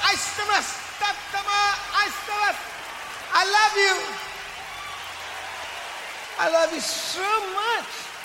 愛してます。たったま愛してます。I love you. I love you so much.